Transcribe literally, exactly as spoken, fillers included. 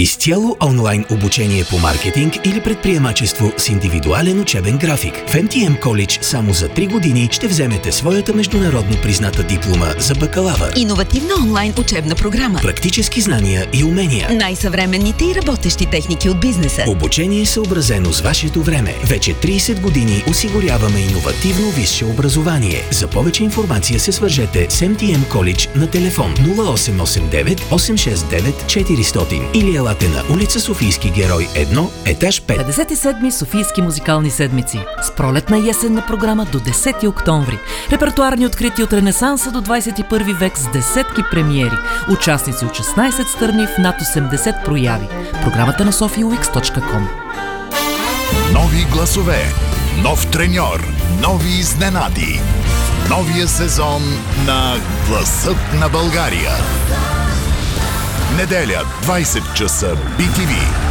Изцяло онлайн обучение по маркетинг или предприемачество с индивидуален учебен график. В Ем Ти Ем College само за три години ще вземете своята международно призната диплома за бакалавър. Иновативна онлайн учебна програма. Практически знания и умения. Най-съвременните и работещи техники от бизнеса. Обучение съобразено с вашето време. Вече трийсет години осигуряваме иновативно висше образование. За повече информация се свържете с Ем Ти Ем College на телефон нула осем осем девет осем шест девет четиристотин или елате на улица Софийски герой едно, етаж пет. петдесет и седми Софийски музикални седмици с пролетна и есенна програма до десети октомври. Репертоарни открити от Ренесанса до двадесет и първи век с десетки премиери. Участници от шестнадесет страни в над осемдесет прояви. Програмата на софия уикс точка ком. Нови гласове, нов треньор, нови изненади. Новия сезон на Гласът на България. Неделя, двадесет часа, Би Ти Ви.